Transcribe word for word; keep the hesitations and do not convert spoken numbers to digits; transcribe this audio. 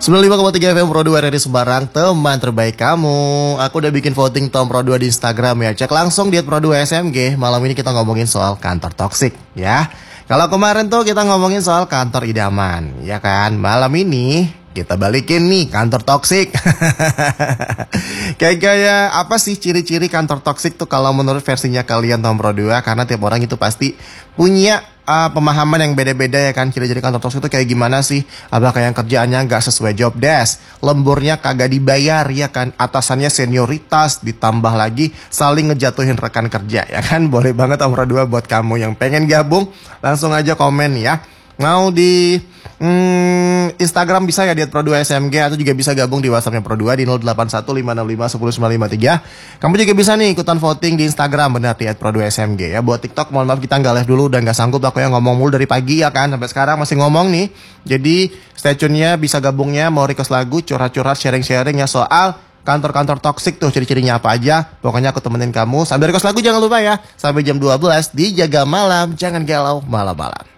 sembilan puluh lima koma tiga F M Pro dua R R I Semarang, teman terbaik kamu. Aku udah bikin voting Tom Pro dua di Instagram ya. Cek langsung di Pro dua S M G. Malam ini kita ngomongin soal kantor toksik ya. Kalau kemarin tuh kita ngomongin soal kantor idaman, ya kan? Malam ini kita balikin nih kantor toksik. Kayak kayak apa sih ciri-ciri kantor toksik tuh kalau menurut versinya kalian Tom Pro dua? Karena tiap orang itu pasti punya uh, pemahaman yang beda-beda ya kan. Ciri-ciri kantor toksik itu kayak gimana sih? Apakah yang kerjaannya nggak sesuai job desk, lemburnya kagak dibayar ya kan, atasannya senioritas, ditambah lagi saling ngejatuhin rekan kerja ya kan. Boleh banget Tom Pro dua buat kamu yang pengen gabung, langsung aja komen ya. Mau di hmm, Instagram bisa ya di Pro dua S M G, atau juga bisa gabung di WhatsAppnya Pro dua di nol delapan satu lima enam lima satu nol sembilan lima tiga. Kamu juga bisa nih ikutan voting di Instagram, benar di Pro dua S M G ya. Buat TikTok mohon maaf kita nggak live dulu, udah nggak sanggup aku yang ngomong mulu dari pagi ya kan, sampai sekarang masih ngomong nih. Jadi stay tune-nya, bisa gabungnya, mau request lagu, curhat-curhat, sharing-sharing ya soal kantor-kantor toksik tuh, ciri-cirinya apa aja. Pokoknya aku temenin kamu. Sambil request lagu jangan lupa ya. Sampai jam dua belas di Jaga Malam, jangan galau malam-malam.